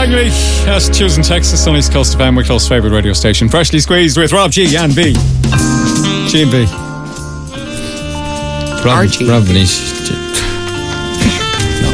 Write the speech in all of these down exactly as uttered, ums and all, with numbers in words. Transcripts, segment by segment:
Langley, Massachusetts and Texas, on East Coast of M, Wicklow's favourite radio station. Freshly squeezed with Rob G and V. G and V. Rob, R G. Rob Vanish. No.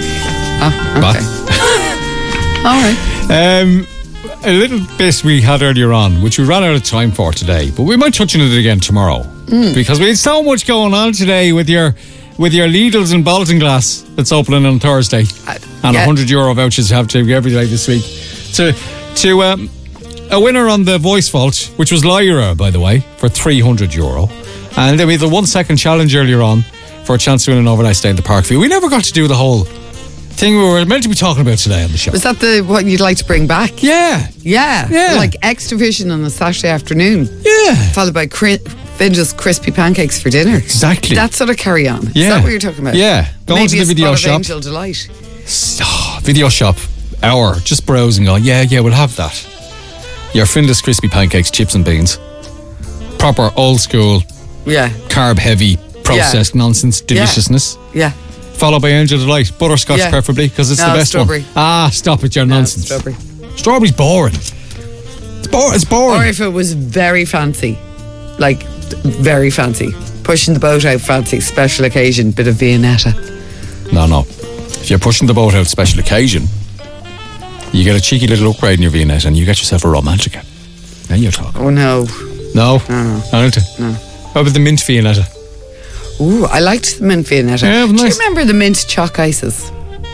Oh, okay. All right. Um, a little bit we had earlier on, which we ran out of time for today, but we might touch on it again tomorrow. Mm. Because we had so much going on today with your with your Lidl's and Bolton glass that's opening on Thursday. Uh, and yeah. one hundred euro vouchers you have to every day this week. To, to um, a winner on the voice vault, which was Lyra, by the way, for three hundred euro. And then we had the one second challenge earlier on for a chance to win an overnight stay in the Parkview. We never got to do the whole thing we were meant to be talking about today on the show. Was that the what you'd like to bring back? Yeah. Yeah. Yeah. Like X Division on a Saturday afternoon. Yeah. Followed by cri- Findel's crispy pancakes for dinner. Exactly. That sort of carry on. Is yeah. that what you're talking about? Yeah. Go Maybe on to the a video spot shop. Of Angel Delight. Oh, video shop hour. Just browsing going, yeah, yeah, we'll have that. Your Findel's crispy pancakes, chips and beans. Proper old school. Yeah. Carb heavy, processed yeah. nonsense, deliciousness. Yeah. Followed by Angel Delight. Butterscotch yeah. preferably, because it's no, the best strawberry. one. Ah, stop it, your no, nonsense. Strawberry. Strawberry's boring. It's, bo- it's boring. Or if it was very fancy. Like, very fancy. Pushing the boat out fancy, special occasion, bit of Viennetta. No, no. If you're pushing the boat out special occasion, you get a cheeky little upgrade in your Viennetta and you get yourself a Romantica. Then you're talking. Oh, no. No? No, no. I don't No. How about the mint Viennetta? Ooh, I liked the mint Viennetta. Yeah, it was Do nice. you remember the mint chalk ices?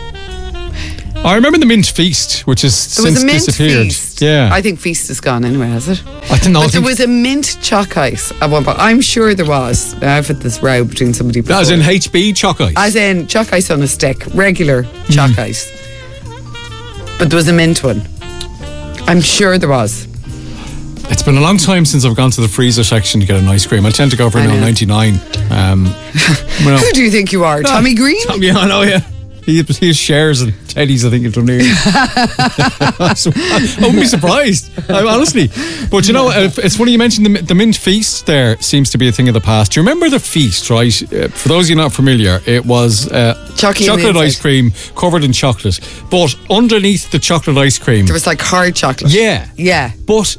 I remember the mint feast, which has There since was a mint disappeared. feast. Yeah. I think feast is gone anyway, has it? I don't know. But I there think was a mint chalk ice at one point. I'm sure there was. Now I've had this row between somebody before. As in H B chalk ice? As in chalk ice on a stick. Regular chalk Mm. ice. But there was a mint one. I'm sure there was. It's been a long time since I've gone to the freezer section to get an ice cream. I tend to go for I now know. ninety-nine. Um, well, Who do you think you are? no, Tommy Green? Tommy, I know, yeah. He, he has shares and Teddy's, I think, at Dunedin. I wouldn't be surprised, I, honestly. But you know, it's funny you mentioned the, the mint feast there seems to be a thing of the past. Do you remember the feast, right? Uh, for those of you not familiar, it was uh, Chocolate chocolate ice cream covered in chocolate. But underneath the chocolate ice cream... There was like hard chocolate. Yeah. Yeah. But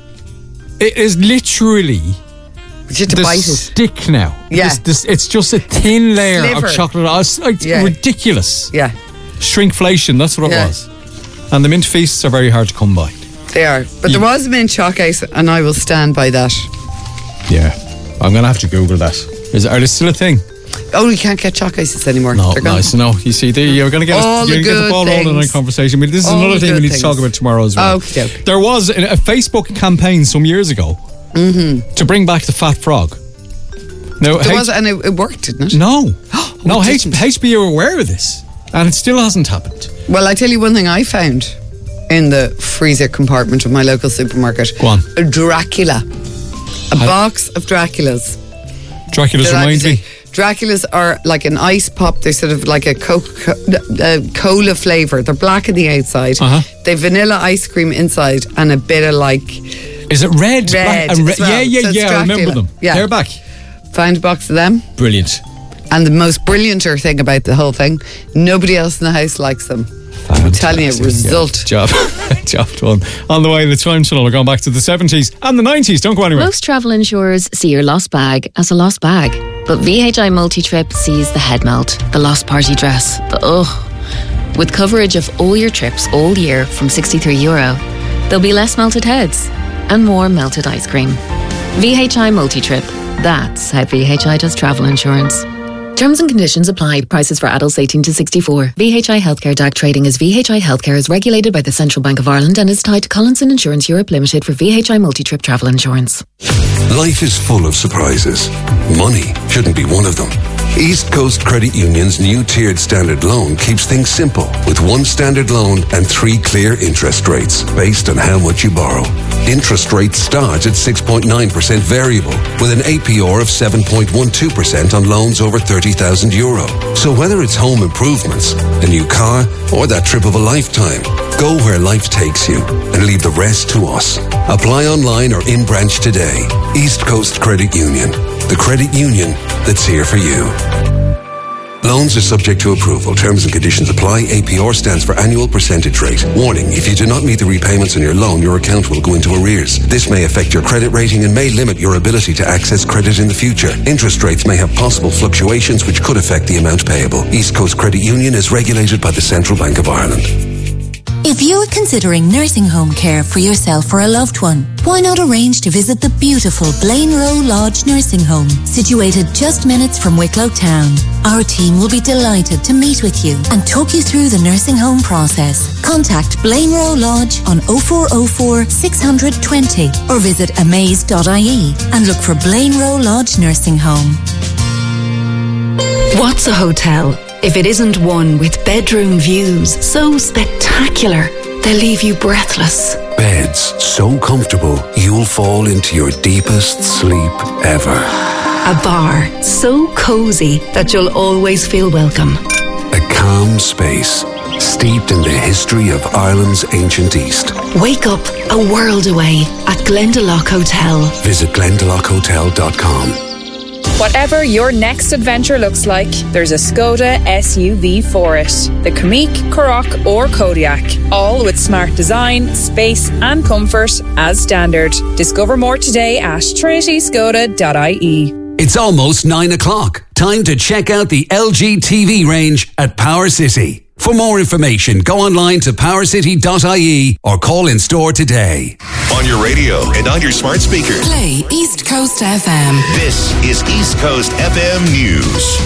it is literally... You had to the bite it. stick now. Yeah. This, this, it's just a thin layer Sliver. of chocolate. It's like Yeah. ridiculous. Yeah. Shrinkflation, that's what it Yeah. was. And the mint feasts are very hard to come by. They are. But You- there was a mint chalk ice, and I will stand by that. Yeah. I'm going to have to Google that. Is, are they still a thing? Oh, you can't get chalk ices anymore. No, They're gone. nice. No, you see, they, you're going to get, All us, the you're gonna get the good ball rolling in things. a conversation. But this is All another the thing we good need to talk things. about tomorrow as well. Okey doke. There was a, a Facebook campaign some years ago Mm-hmm. to bring back the fat frog. Now, There H- was, and it, it worked, didn't it? no. no, it H- didn't. H B are aware of this. And it still hasn't happened. Well, I tell you one thing I found in the freezer compartment of my local supermarket. Go on. A Dracula. A I- box of Draculas. Dracula's They're remind me. actually- Draculas are like an ice pop. They're sort of like a Coca uh, Cola flavour. They're black on the outside. Uh-huh. They've vanilla ice cream inside and a bit of like... Is it red? Red Black and as well. Yeah, yeah, So it's yeah. I remember Dracula. them. Yeah. They're back. Found a box of them. Brilliant. And the most brillianter thing about the whole thing, nobody else in the house likes them. I'm telling you, Fantastic. result. Yeah. Job. Job done. On the way, the time tunnel. We're going back to the seventies and the nineties. Don't go anywhere. Most travel insurers see your lost bag as a lost bag. But V H I Multi-Trip sees the head melt, the lost party dress, the ugh. With coverage of all your trips all year from sixty-three euro, there'll be less melted heads and more melted ice cream. V H I Multi-Trip. That's how V H I does travel insurance. Terms and conditions apply. Prices for adults eighteen to sixty-four. V H I Healthcare D A C trading as V H I Healthcare is regulated by the Central Bank of Ireland and is tied to Collinson Insurance Europe Limited for V H I Multi-Trip travel insurance. Life is full of surprises. Money shouldn't be one of them. East Coast Credit Union's new tiered standard loan keeps things simple with one standard loan and three clear interest rates based on how much you borrow. Interest rates start at six point nine percent variable with an A P R of seven point one two percent on loans over thirty thousand euro. So whether it's home improvements, a new car, or that trip of a lifetime, go where life takes you and leave the rest to us. Apply online or in branch today. East Coast Credit Union, the credit union that's here for you. Loans are subject to approval. Terms and conditions apply. A P R stands for annual percentage rate. Warning, if you do not meet the repayments on your loan, your account will go into arrears. This may affect your credit rating and may limit your ability to access credit in the future. Interest rates may have possible fluctuations which could affect the amount payable. East Coast Credit Union is regulated by the Central Bank of Ireland. If you're considering nursing home care for yourself or a loved one, why not arrange to visit the beautiful Blaine Row Lodge Nursing Home, situated just minutes from Wicklow Town. Our team will be delighted to meet with you and talk you through the nursing home process. Contact Blaine Row Lodge on oh four oh four, six hundred, twenty or visit amaze dot I E and look for Blaine Row Lodge Nursing Home. What's a hotel if it isn't one with bedroom views so spectacular they leave you breathless? Beds so comfortable you'll fall into your deepest sleep ever. A bar so cosy that you'll always feel welcome. A calm space steeped in the history of Ireland's ancient East. Wake up a world away at Glendalough Hotel. Visit glendalough hotel dot com. Whatever your next adventure looks like, there's a Skoda S U V for it. The Kamiq, Karoq or Kodiaq. All with smart design, space and comfort as standard. Discover more today at trinity skoda dot I E. It's almost nine o'clock. Time to check out the L G T V range at Power City. For more information, go online to power city dot I E or call in store today. On your radio and on your smart speaker. Play East Coast F M. This is East Coast F M News.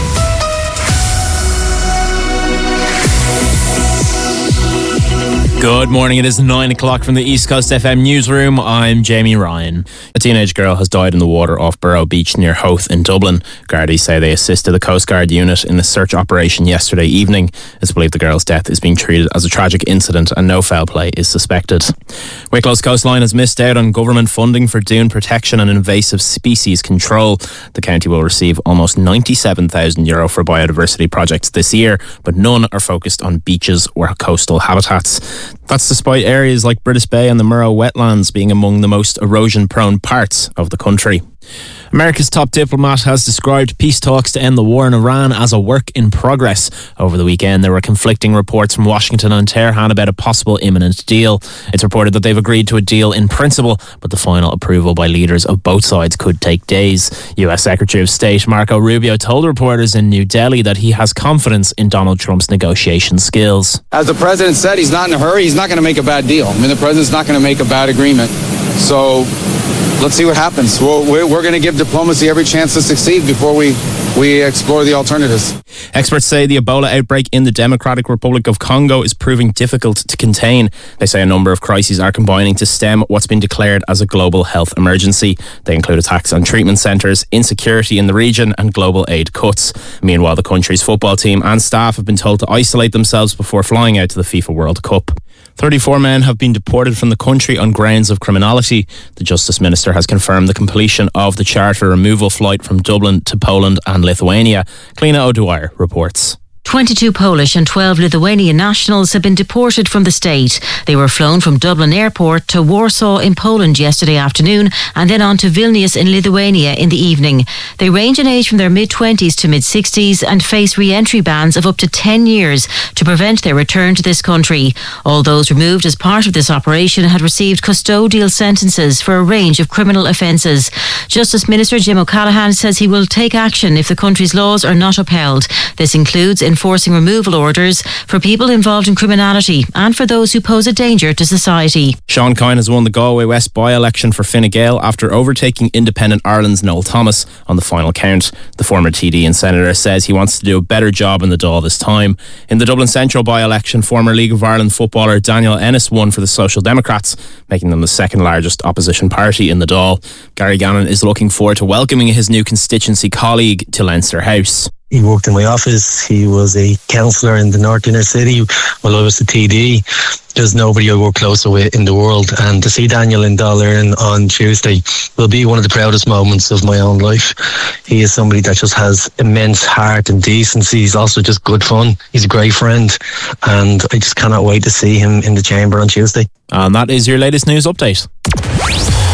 Good morning, it is nine o'clock from the East Coast F M newsroom. I'm Jamie Ryan. A teenage girl has died in the water off Burrow Beach near Howth in Dublin. Gardaí say they assisted the Coast Guard unit in a search operation yesterday evening. It's believed the girl's death is being treated as a tragic incident and no foul play is suspected. Wicklow's coastline has missed out on government funding for dune protection and invasive species control. The county will receive almost ninety-seven thousand euro for biodiversity projects this year, but none are focused on beaches or coastal habitats. That's despite areas like British Bay and the Murrow wetlands being among the most erosion-prone parts of the country. America's top diplomat has described peace talks to end the war in Iran as a work in progress. Over the weekend, there were conflicting reports from Washington and Tehran about a possible imminent deal. It's reported that they've agreed to a deal in principle, but the final approval by leaders of both sides could take days. U S Secretary of State Marco Rubio told reporters in New Delhi that he has confidence in Donald Trump's negotiation skills. As the president said, he's not in a hurry. He's not going to make a bad deal. I mean, the president's not going to make a bad agreement. So let's see what happens. We're, we're going to give diplomacy every chance to succeed before we, we explore the alternatives. Experts say the Ebola outbreak in the Democratic Republic of Congo is proving difficult to contain. They say a number of crises are combining to stem what's been declared as a global health emergency. They include attacks on treatment centres, insecurity in the region and global aid cuts. Meanwhile, the country's football team and staff have been told to isolate themselves before flying out to the FIFA World Cup. thirty-four men have been deported from the country on grounds of criminality. The Justice Minister has confirmed the completion of the charter removal flight from Dublin to Poland and Lithuania. Cliona O'Dwyer reports. twenty-two Polish and twelve Lithuanian nationals have been deported from the state. They were flown from Dublin Airport to Warsaw in Poland yesterday afternoon and then on to Vilnius in Lithuania in the evening. They range in age from their mid-twenties to mid-sixties and face re-entry bans of up to ten years to prevent their return to this country. All those removed as part of this operation had received custodial sentences for a range of criminal offences. Justice Minister Jim O'Callaghan says he will take action if the country's laws are not upheld. This includes enforcing removal orders for people involved in criminality and for those who pose a danger to society. Sean Kine has won the Galway West by-election for Fine Gael after overtaking Independent Ireland's Noel Thomas on the final count. The former T D and Senator says he wants to do a better job in the Dáil this time. In the Dublin Central by-election, former League of Ireland footballer Daniel Ennis won for the Social Democrats, making them the second largest opposition party in the Dáil. Gary Gannon is looking forward to welcoming his new constituency colleague to Leinster House. He worked in my office. He was a councillor in the North Inner City while I was the T D. There's nobody I work closer with in the world. And to see Daniel in Dáil Éireann on Tuesday will be one of the proudest moments of my own life. He is somebody that just has immense heart and decency. He's also just good fun. He's a great friend. And I just cannot wait to see him in the chamber on Tuesday. And that is your latest news update. East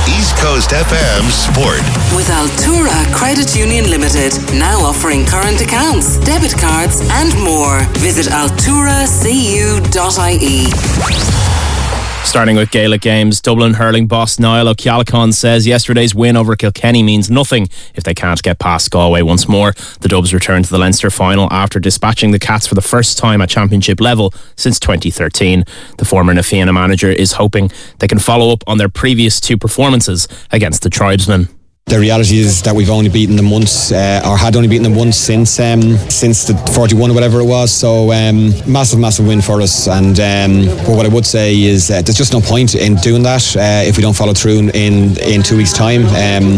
Coast F M Sport. With Altura Credit Union Limited, now offering current accounts, debit cards and more. Visit altura c u dot i e. Starting with Gaelic games, Dublin hurling boss Niall O'Callaghan says yesterday's win over Kilkenny means nothing if they can't get past Galway once more. The Dubs return to the Leinster final after dispatching the Cats for the first time at championship level since twenty thirteen. The former Na Fianna manager is hoping they can follow up on their previous two performances against the Tribesmen. The reality is that we've only beaten them once, uh, or had only beaten them once since um, since the forty-one or whatever it was. So um, massive, massive win for us. And um, but what I would say is uh, there's just no point in doing that uh, if we don't follow through in in two weeks' time. Um,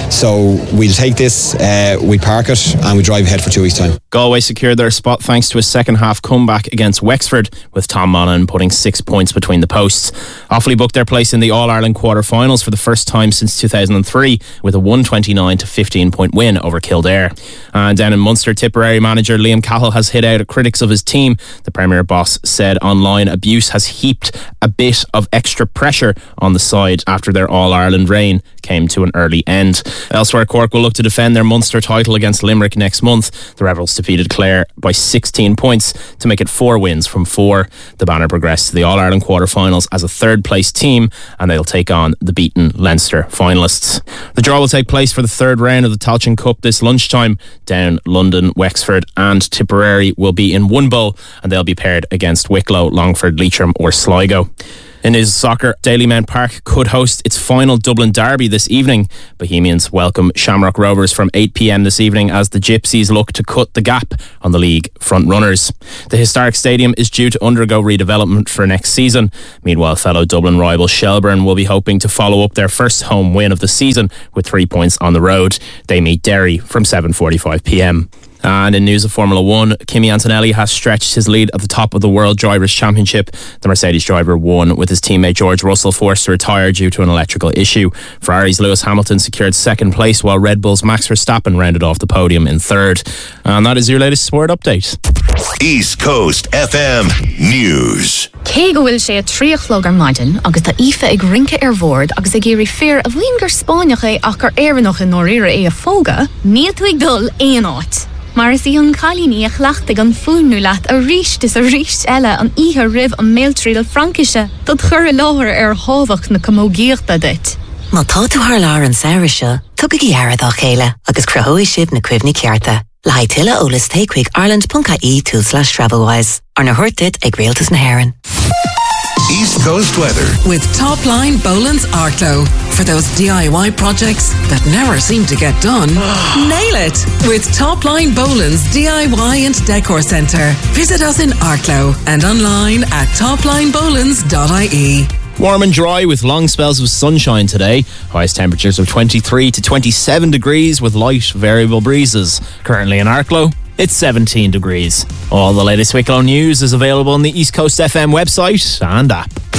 so we'll take this, uh, we park it, and we drive ahead for two weeks' time. Galway secured their spot thanks to a second half comeback against Wexford, with Tom Monaghan putting six points between the posts. Offaly booked their place in the All-Ireland quarter-finals for the first time since two thousand three, with a one twenty-nine to fifteen point win over Kildare. And down in Munster, Tipperary manager Liam Cahill has hit out at critics of his team. The Premier boss said online abuse has heaped a bit of extra pressure on the side after their All-Ireland reign came to an early end. Elsewhere, Cork will look to defend their Munster title against Limerick next month. The Rebels defeated Clare by sixteen points to make it four wins from four. The Banner progressed to the All-Ireland quarter-finals as a third-place team, and they'll take on the beaten Leinster finalists. The draw will take place for the third round of the Tailteann Cup this lunchtime. Down London, Wexford and Tipperary will be in one bowl, and they'll be paired against Wicklow, Longford, Leitrim or Sligo. In his soccer, Dalymount Park could host its final Dublin derby this evening. Bohemians welcome Shamrock Rovers from eight p.m. this evening as the Gypsies look to cut the gap on the league front-runners. The historic stadium is due to undergo redevelopment for next season. Meanwhile, fellow Dublin rival Shelbourne will be hoping to follow up their first home win of the season with three points on the road. They meet Derry from seven forty-five p.m. And in news of Formula One, Kimi Antonelli has stretched his lead at the top of the World Drivers' Championship. The Mercedes driver won with his teammate George Russell forced to retire due to an electrical issue. Ferrari's Lewis Hamilton secured second place, while Red Bull's Max Verstappen rounded off the podium in third. And that is your latest sport update. East Coast F M News. Cé go bhfuil sé a tríochlog ar maidin, agus tá ife ag rinke ar bhord, agus ag géirí fear a bhíon gur Spáineach é ach ar éireannach in nóiríre é a fóga, níl tú ag dul éon áit. Mar is í an chalíní a chhlaachtaigh an fúnú leat a ríist is a ríist eile an ihe ribh an méiltríal Frankise, dod chur i láthir ar hábhach na comógíochta dit. Má tá tú thar lár an saoire seo, tugad í airad á chéile, agus cruthaigh sibh na cuimhní cearta. Le haid tuile ólas takechuig ireland dot I E two slash travelwise. Ar na thuirtit ag réaltas na hÉireann. East Coast weather with Top Line Boland's Arklow. For those D I Y projects that never seem to get done, nail it with Top Line Boland's D I Y and Decor Centre. Visit us in Arklow and online at top line bolands dot I E. Warm and dry with long spells of sunshine today. Highest temperatures of twenty-three to twenty-seven degrees with light variable breezes. Currently in Arklow, it's seventeen degrees. All the latest Wicklow news is available on the East Coast F M website and app.